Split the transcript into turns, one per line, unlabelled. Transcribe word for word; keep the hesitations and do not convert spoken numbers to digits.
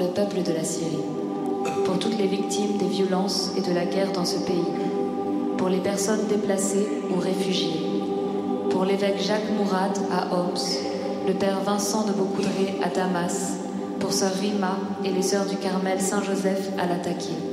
le peuple de la Syrie, pour toutes les victimes des violences et de la guerre dans ce pays, pour les personnes déplacées ou réfugiées, pour l'évêque Jacques Mourad à Homs, le père Vincent de Beaucoudray à Damas, pour sœur Rima et les sœurs du Carmel Saint-Joseph à Latakia.